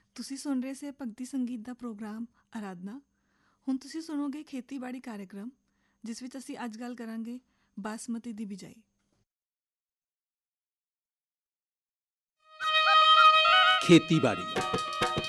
ਤੁਸੀਂ ਸੁਣ ਰਹੇ ਸੀ ਭਗਤੀ ਸੰਗੀਤ ਦਾ ਪ੍ਰੋਗਰਾਮ ਆਰਾਧਨਾ। ਹੁਣ ਤੁਸੀਂ ਸੁਣੋਗੇ ਖੇਤੀਬਾੜੀ ਕਾਰਜਕ੍ਰਮ, ਜਿਸ ਵਿੱਚ ਅਸੀਂ ਅੱਜ ਗੱਲ ਕਰਾਂਗੇ ਬਾਸਮਤੀ ਦੀ ਬਿਜਾਈ। ਖੇਤੀਬਾੜੀ